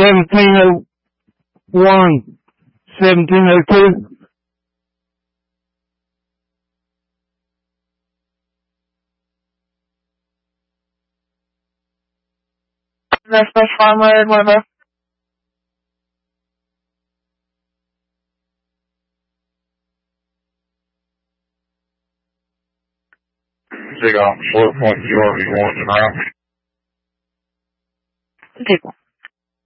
1701, 1702. That's fine, whatever. Take off 4.0 you want to know. People.